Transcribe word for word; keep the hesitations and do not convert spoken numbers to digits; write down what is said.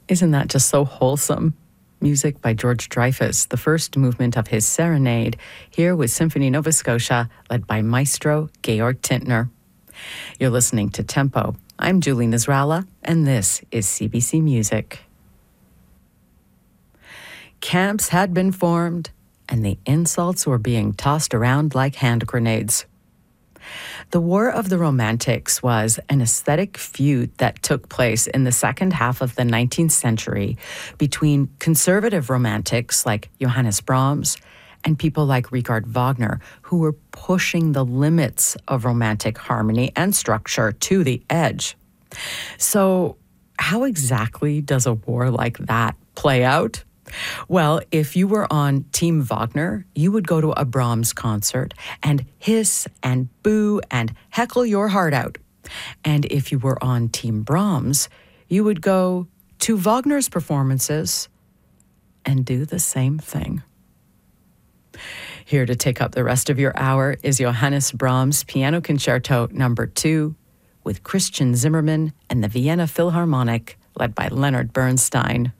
Isn't that just so wholesome? Music by George Dreyfus, the first movement of his Serenade, here with Symphony Nova Scotia, led by Maestro Georg Tintner. You're listening to Tempo. I'm Julie Nasrallah, and this is C B C Music. Camps had been formed, and the insults were being tossed around like hand grenades. The War of the Romantics was an aesthetic feud that took place in the second half of the nineteenth century between conservative romantics like Johannes Brahms and people like Richard Wagner, who were pushing the limits of romantic harmony and structure to the edge. So, how exactly does a war like that play out? Well, if you were on Team Wagner, you would go to a Brahms concert and hiss and boo and heckle your heart out. And if you were on Team Brahms, you would go to Wagner's performances and do the same thing. Here to take up the rest of your hour is Johannes Brahms Piano Concerto Number two with Christian Zimmermann and the Vienna Philharmonic, led by Leonard Bernstein.